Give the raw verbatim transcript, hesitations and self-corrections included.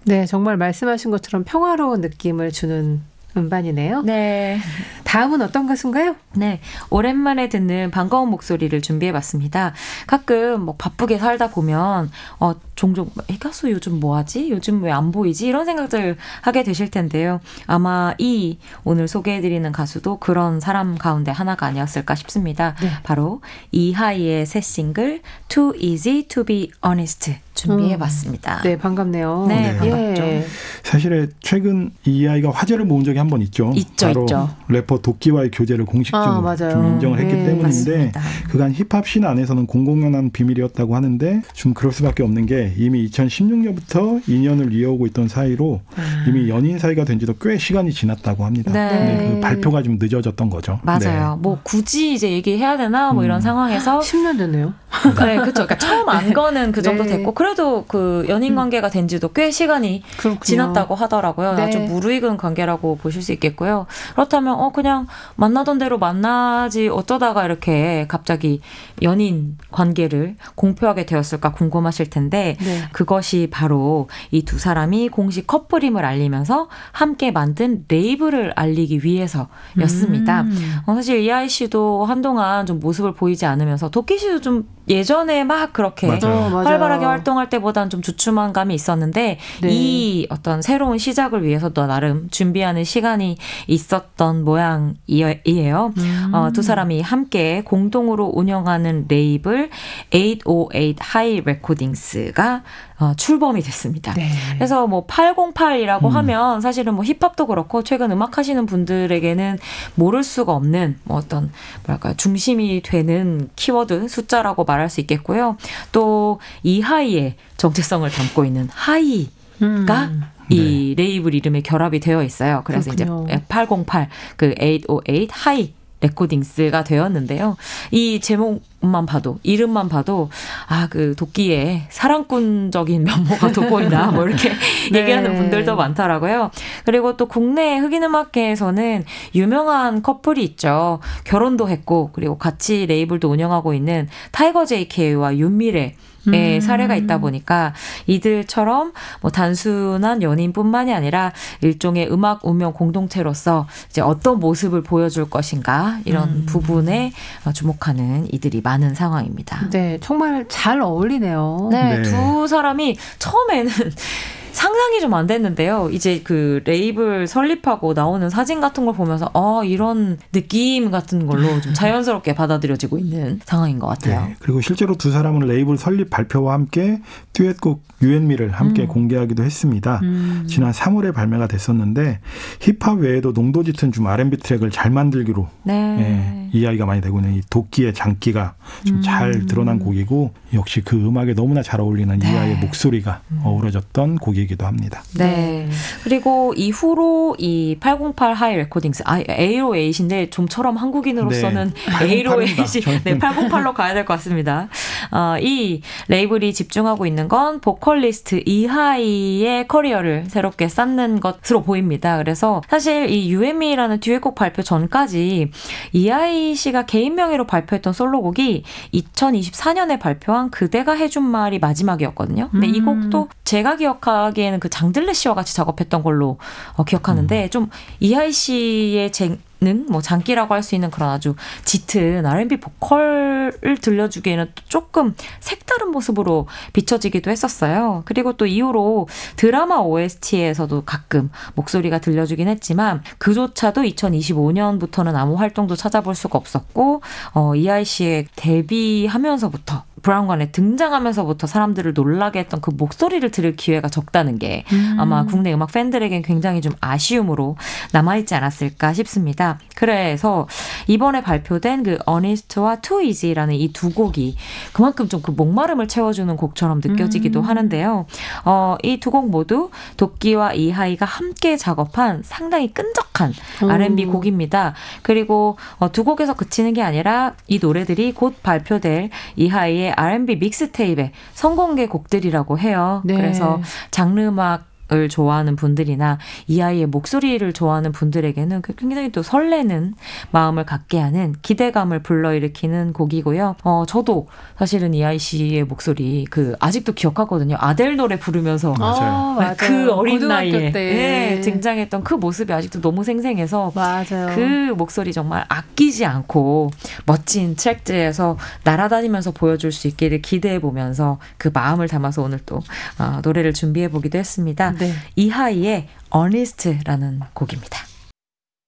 네, 정말 말씀하신 것처럼 평화로운 느낌을 주는 음반이네요. 네. 다음은 어떤 가수인가요? 네, 오랜만에 듣는 반가운 목소리를 준비해봤습니다. 가끔 뭐 바쁘게 살다 보면 어, 종종 이 가수 요즘 뭐하지? 요즘 왜 안 보이지? 이런 생각들 하게 되실 텐데요. 아마 이 오늘 소개해드리는 가수도 그런 사람 가운데 하나가 아니었을까 싶습니다. 네. 바로 이하이의 새 싱글 Too Easy to be Honest 준비해봤습니다. 음, 네, 반갑네요. 네, 반갑죠. 예. 사실 최근 이하이가 화제를 모은 적이 한 번 있죠. 있죠, 바로 있죠. 래퍼 도끼와의 교제를 공식적으로 아, 좀 인정을 했기 네, 때문인데 맞습니다. 그간 힙합 씬 안에서는 공공연한 비밀이었다고 하는데 좀 그럴 수밖에 없는 게 이미 이천십육 년부터 인연을 이어오고 있던 사이로 음. 이미 연인 사이가 된 지도 꽤 시간이 지났다고 합니다. 네. 근데 그 발표가 좀 늦어졌던 거죠. 맞아요. 네. 뭐 굳이 이제 얘기해야 되나 뭐 이런 음. 상황에서 십 년 됐네요. 네, 그렇죠. 그러니까 처음 안 거는 그 정도 네. 됐고 그래도 그 연인 관계가 된 지도 꽤 시간이 그렇군요. 지났다고 하더라고요. 네. 아주 무르익은 관계라고 보실 수 있겠고요. 그렇다면 어 그냥 만나던 대로 만나지 어쩌다가 이렇게 갑자기 연인 관계를 공표하게 되었을까 궁금하실 텐데 네. 그것이 바로 이 두 사람이 공식 커플임을 알리면서 함께 만든 레이블을 알리기 위해서였습니다. 음. 어, 사실 이하이 씨도 한동안 좀 모습을 보이지 않으면서 도끼 씨도 좀 예전에 막 그렇게 맞아요. 어, 맞아요. 활발하게 활동할 때보다는 좀 주춤한 감이 있었는데 네. 이 어떤 새로운 시작을 위해서도 나름 준비하는 시간이 있었던 모양이에요. 음. 어, 두 사람이 함께 공동으로 운영하는 레이블 팔백팔 하이 레코딩스가 어, 출범이 됐습니다. 네. 그래서 뭐 팔백팔이라고 음. 하면 사실은 뭐 힙합도 그렇고 최근 음악 하시는 분들에게는 모를 수가 없는 뭐 어떤 뭐랄까요 중심이 되는 키워드 숫자라고 말할 수 있겠고요. 또 이하이의 정체성을 담고 있는 하이가 음. 이 네. 레이블 이름에 결합이 되어 있어요. 그래서 그렇군요. 이제 팔백팔 그 팔백팔 하이 레코딩스가 되었는데요. 이 제목만 봐도 이름만 봐도 아 그 도끼의 사랑꾼적인 면모가 돋보인다 뭐 이렇게 네. 얘기하는 분들도 많더라고요. 그리고 또 국내 흑인 음악계에서는 유명한 커플이 있죠. 결혼도 했고 그리고 같이 레이블도 운영하고 있는 타이거 제이케이와 윤미래 의 음. 사례가 있다 보니까 이들처럼 뭐 단순한 연인뿐만이 아니라 일종의 음악 운명 공동체로서 이제 어떤 모습을 보여줄 것인가 이런 음. 부분에 주목하는 이들이 많은 상황입니다. 네, 정말 잘 어울리네요. 네, 네. 두 사람이 처음에는 상상이 좀 안 됐는데요. 이제 그 레이블 설립하고 나오는 사진 같은 걸 보면서 어, 이런 느낌 같은 걸로 좀 자연스럽게 받아들여지고 있는 상황인 것 같아요. 네. 그리고 실제로 두 사람은 레이블 설립 발표와 함께 듀엣곡 유앤미를 함께 음. 공개하기도 했습니다. 음. 지난 삼월에 발매가 됐었는데 힙합 외에도 농도 짙은 좀 알앤비 트랙을 잘 만들기로 네. 예, 이야기가 많이 되고 있는 이 도끼의 장기가 좀 잘 음. 드러난 곡이고 역시 그 음악에 너무나 잘 어울리는 네. 이하이의 목소리가 음. 어우러졌던 곡이기도 합니다. 네. 그리고 이후로 이 팔백팔 하이 레코딩스, 아, 팔백팔인데 좀처럼 한국인으로서는 네. 팔백팔이, 저는. 네, 팔백팔로 가야 될 것 같습니다. 어, 이 레이블이 집중하고 있는 건 보컬리스트 이하이의 커리어를 새롭게 쌓는 것으로 보입니다. 그래서 사실 이 유앤미라는 듀엣곡 발표 전까지 이하이 씨가 개인 명의로 발표했던 솔로곡이 이천이십사 년에 발표한 그대가 해준 말이 마지막이었거든요. 근데 음. 이 곡도 제가 기억하기에는 그 장들레 씨와 같이 작업했던 걸로 어, 기억하는데 음. 좀 이하이 씨의 쟁 뭐 장기라고 할 수 있는 그런 아주 짙은 알앤비 보컬을 들려주기에는 또 조금 색다른 모습으로 비춰지기도 했었어요. 그리고 또 이후로 드라마 오에스티에서도 가끔 목소리가 들려주긴 했지만 그조차도 이천이십오 년부터는 아무 활동도 찾아볼 수가 없었고 어, 이하이 씨의 데뷔하면서부터 브라운관에 등장하면서부터 사람들을 놀라게 했던 그 목소리를 들을 기회가 적다는 게 음. 아마 국내 음악 팬들에겐 굉장히 좀 아쉬움으로 남아있지 않았을까 싶습니다. 그래서 이번에 발표된 그 Honest와 Too Easy라는 이 두 곡이 그만큼 좀 그 목마름을 채워주는 곡처럼 느껴지기도 음. 하는데요. 어, 이 두 곡 모두 도끼와 이하이가 함께 작업한 상당히 끈적한 오. 알앤비 곡입니다. 그리고 어, 두 곡에서 그치는 게 아니라 이 노래들이 곧 발표될 이하이의 알앤비 믹스테이프의 선공개 곡들이라고 해요. 네. 그래서 장르 음악 을 좋아하는 분들이나 이 아이의 목소리를 좋아하는 분들에게는 굉장히 또 설레는 마음을 갖게 하는 기대감을 불러일으키는 곡이고요. 어, 저도 사실은 이하이 씨의 목소리 그 아직도 기억하거든요. 아델 노래 부르면서 맞아요. 아, 맞아요. 그 어린 고등학교 나이에 때. 네, 등장했던 그 모습이 아직도 너무 생생해서 맞아요. 그 목소리 정말 아끼지 않고 멋진 트랙들에서 날아다니면서 보여줄 수 있기를 기대해 보면서 그 마음을 담아서 오늘 또 어, 노래를 준비해 보기도 했습니다. 네. 이하이의 Honest라는 곡입니다.